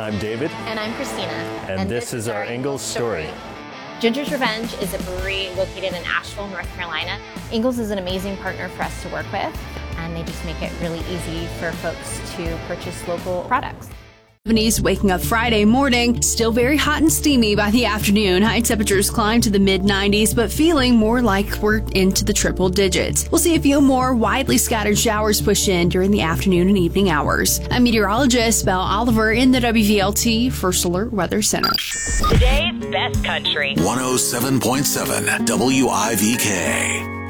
I'm David. And I'm Christina. And this is our Ingalls story. Ginger's Revenge is a brewery located in Asheville, North Carolina. Ingalls is an amazing partner for us to work with, and they just make it really easy for folks to purchase local products. 70s, waking up Friday morning, still very hot and steamy by the afternoon. High temperatures climb to the mid-90s, but feeling more like we're into the triple digits. We'll see a few more widely scattered showers push in during the afternoon and evening hours. I'm meteorologist Belle Oliver in the WVLT First Alert Weather Center. Today's best country. 107.7 WIVK.